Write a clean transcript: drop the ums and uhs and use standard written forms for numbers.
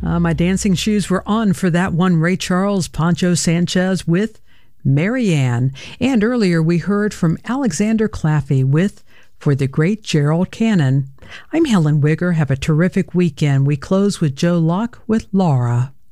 My dancing shoes were on for that one. Ray Charles, Poncho Sanchez with Marianne. And earlier we heard from Alexander Claffey with For the Great Gerald Cannon. I'm Helen Wigger. Have a terrific weekend. We close with Joe Locke with Laura.